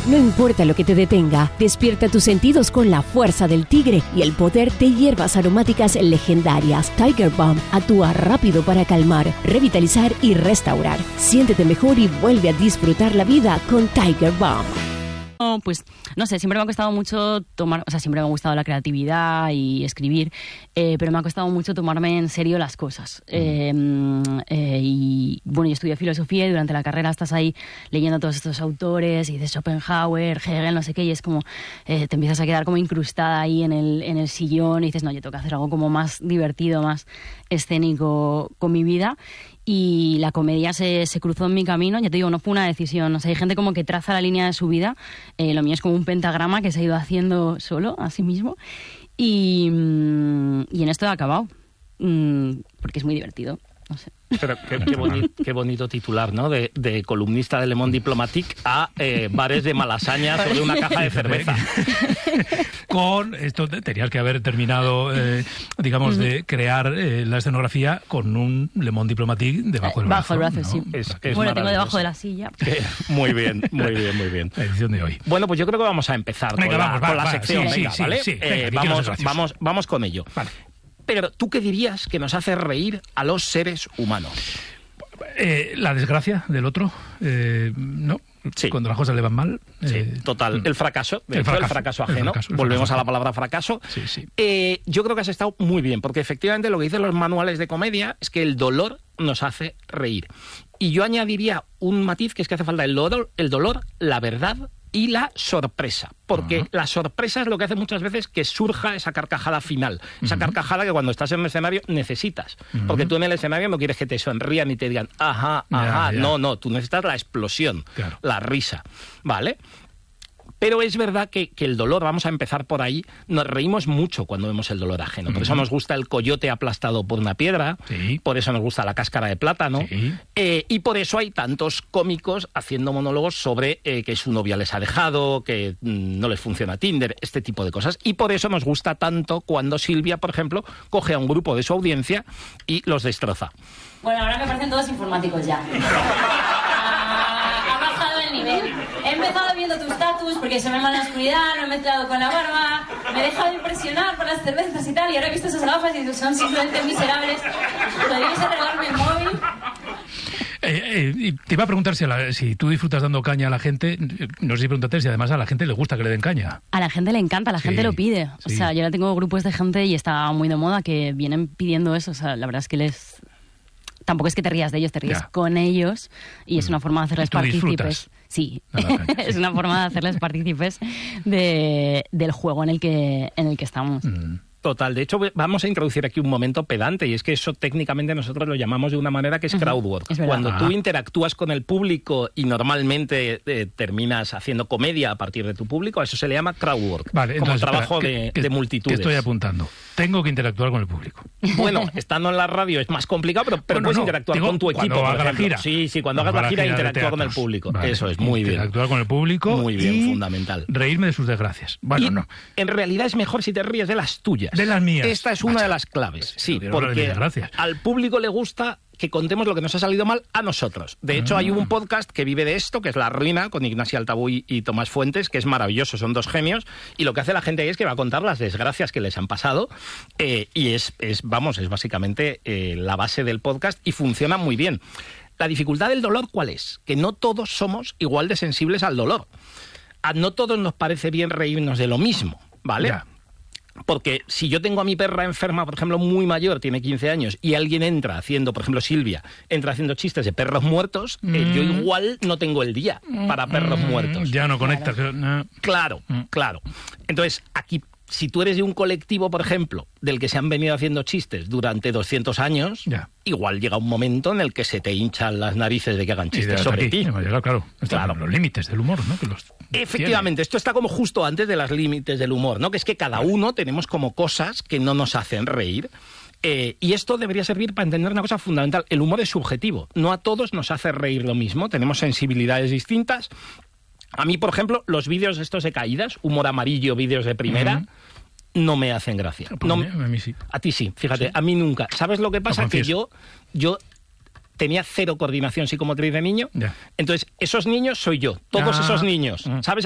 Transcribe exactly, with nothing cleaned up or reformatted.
No importa lo que te detenga, despierta tus sentidos con la fuerza del tigre y el poder de hierbas aromáticas legendarias. Tiger Balm actúa rápido para calmar, revitalizar y restaurar. Siéntete mejor y vuelve a disfrutar la vida con Tiger Balm. Pues no sé, siempre me ha costado mucho tomar, o sea, siempre me ha gustado la creatividad y escribir, eh, pero me ha costado mucho tomarme en serio las cosas. Eh, eh, y bueno, yo estudié filosofía y durante la carrera estás ahí leyendo a todos estos autores y dices Schopenhauer, Hegel, no sé qué, y es como eh, te empiezas a quedar como incrustada ahí en el, en el sillón y dices, no, yo tengo que hacer algo como más divertido, más escénico con mi vida. Y la comedia se, se cruzó en mi camino, ya te digo, no fue una decisión. O sea, hay gente como que traza la línea de su vida, eh, lo mío es como un pentagrama que se ha ido haciendo solo, a sí mismo, y, y en esto he acabado, porque es muy divertido, no sé. Pero qué, qué, boni, qué bonito titular, ¿no? De, de columnista de Le Monde Diplomatique a eh, bares de Malasaña sobre una caja de cerveza. Con esto tenías que haber terminado, eh, digamos, de crear eh, la escenografía con un Le Monde Diplomatique debajo del brazo. Bajo el brazo, ¿no? Sí. Es, es bueno, tengo debajo de la silla. Eh, muy bien, muy bien, muy bien. La edición de hoy. Bueno, pues yo creo que vamos a empezar venga, con, vamos, la, va, con la va, sección, sí, venga, sí, ¿vale? Sí, sí, venga, eh, vamos, vamos, vamos con ello. Vale. Pero, ¿tú qué dirías que nos hace reír a los seres humanos? Eh, la desgracia del otro, eh, ¿no? Sí. Cuando las cosas le van mal. Sí, eh, total. El fracaso, de el hecho, fracaso, el fracaso ajeno. el fracaso, el Volvemos fracaso a la ajeno. palabra fracaso. Sí, sí. Eh, yo creo que has estado muy bien, porque efectivamente lo que dicen los manuales de comedia es que el dolor nos hace reír. Y yo añadiría un matiz, que es que hace falta el dolor, el dolor, la verdad y la sorpresa. Porque uh-huh. la sorpresa es lo que hace muchas veces que surja esa carcajada final. Esa uh-huh. carcajada que cuando estás en el escenario necesitas. Uh-huh. Porque tú en el escenario no quieres que te sonrían y te digan, ajá, ajá. Ya, ya. No, no, tú necesitas la explosión, claro. la risa. ¿Vale? Pero es verdad que, que el dolor, vamos a empezar por ahí, nos reímos mucho cuando vemos el dolor ajeno. Por uh-huh. eso nos gusta el coyote aplastado por una piedra, sí. por eso nos gusta la cáscara de plátano, sí. eh, y por eso hay tantos cómicos haciendo monólogos sobre eh, que su novia les ha dejado, que mmm, no les funciona Tinder, este tipo de cosas. Y por eso nos gusta tanto cuando Silvia, por ejemplo, coge a un grupo de su audiencia y los destroza. Bueno, ahora me parecen todos informáticos ya. He empezado viendo tu status porque se me va en la oscuridad, no he mezclado con la barba, me he dejado impresionar por las cervezas y tal, y ahora he visto esas gafas y son simplemente miserables. ¿Podríais arreglarme el móvil? Eh, eh, y te iba a preguntar si, a la, si tú disfrutas dando caña a la gente, no sé si preguntarte si además a la gente le gusta que le den caña. A la gente le encanta, a la sí, gente lo pide. Sí. O sea, yo ahora tengo grupos de gente y está muy de moda que vienen pidiendo eso, o sea, la verdad es que les... Tampoco es que te rías de ellos, te ríes ya. con ellos y es una forma de hacerles partícipes. Sí, es una forma de hacerles partícipes de, del juego en el que, en el que estamos. Mm. Total. De hecho, vamos a introducir aquí un momento pedante, y es que eso técnicamente nosotros lo llamamos de una manera que es crowdwork. Es Cuando ah. tú interactúas con el público y normalmente eh, terminas haciendo comedia a partir de tu público, a eso se le llama crowdwork, vale, como entonces, trabajo espera, de, que, de multitudes. Que estoy apuntando. Tengo que interactuar con el público. Bueno, estando en la radio es más complicado, pero, pero bueno, puedes no, interactuar digo, con tu equipo. Cuando hagas la gira. Sí, sí, cuando, cuando hagas la gira, gira interactúa con el público. Vale, eso es, muy bien. Interactuar con el público. Muy bien, y fundamental. Reírme de sus desgracias. Bueno, y no. En realidad es mejor si te ríes de las tuyas. De las mías. Esta es una Macha. de las claves. Sí, pero porque gracias. al público le gusta que contemos lo que nos ha salido mal a nosotros. De hecho, ah. hay un podcast que vive de esto, que es La Ruina, con Ignacio Altabuy y Tomás Fuentes, que es maravilloso, son dos genios, y lo que hace la gente ahí es que va a contar las desgracias que les han pasado, eh, y es, es, vamos, es básicamente eh, la base del podcast, y funciona muy bien. La dificultad del dolor, ¿cuál es? Que no todos somos igual de sensibles al dolor. A no todos nos parece bien reírnos de lo mismo, ¿vale? Ya. Porque si yo tengo a mi perra enferma, por ejemplo, muy mayor, tiene quince años, y alguien entra haciendo, por ejemplo, Silvia, entra haciendo chistes de perros muertos, mm. eh, yo igual no tengo el día para perros mm. muertos. Ya no conectas. Claro, no. claro, mm. claro. Entonces, aquí, si tú eres de un colectivo, por ejemplo, del que se han venido haciendo chistes durante doscientos años, ya. igual llega un momento en el que se te hinchan las narices de que hagan chistes sobre aquí, ti. Llegar, claro, claro. Los límites del humor, ¿no? Que los Efectivamente, tiene. Esto está como justo antes de los límites del humor, ¿no? Que es que cada uno tenemos como cosas que no nos hacen reír. Eh, y esto debería servir para entender una cosa fundamental. El humor es subjetivo. No a todos nos hace reír lo mismo. Tenemos sensibilidades distintas. A mí, por ejemplo, los vídeos estos de caídas, humor amarillo, vídeos de primera... Uh-huh. no me hacen gracia. Pues no, a, mí, a mí sí. A ti sí, fíjate, sí. a mí nunca. ¿Sabes lo que pasa? Que yo, yo tenía cero coordinación psicomotriz de niño, ya. Entonces esos niños soy yo, todos ah. esos niños, ¿sabes?